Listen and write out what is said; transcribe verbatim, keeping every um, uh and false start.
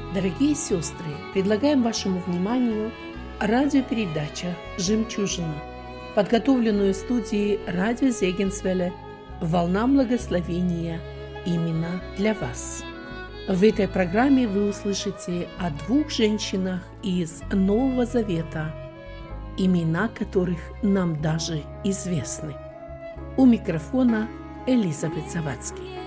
Дорогие сестры, предлагаем вашему вниманию радиопередача «Жемчужина», подготовленную в студии радио Зегенсвелле «Волна благословения» именно для вас. В этой программе вы услышите о двух женщинах из Нового Завета, имена которых нам даже известны. У микрофона Элизабет Завадский.